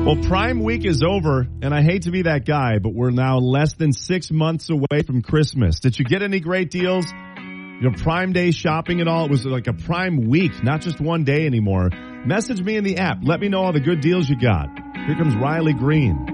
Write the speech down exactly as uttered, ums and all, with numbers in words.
Well, Prime Week is over, and I hate to be that guy, but we're now less than six months away from Christmas. Did you get any great deals? You know, Prime Day shopping and all? It was like a Prime Week, not just one day anymore. Message me in the app. Let me know all the good deals you got. Here comes Riley Green.